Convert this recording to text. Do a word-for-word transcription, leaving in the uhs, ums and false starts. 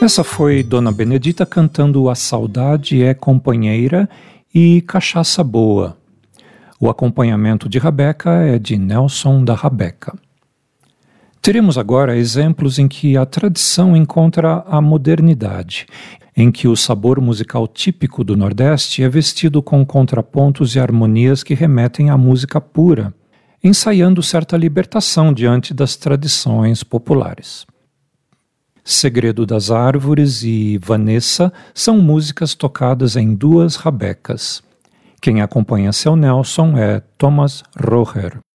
Essa foi Dona Benedita cantando A Saudade é Companheira e Cachaça Boa. O acompanhamento de Rabeca é de Nelson da Rabeca. Teremos agora exemplos em que a tradição encontra a modernidade, em que o sabor musical típico do Nordeste é vestido com contrapontos e harmonias que remetem à música pura, ensaiando certa libertação diante das tradições populares. Segredo das Árvores e Vanessa são músicas tocadas em duas rabecas. Quem acompanha seu Nelson é Thomas Roher.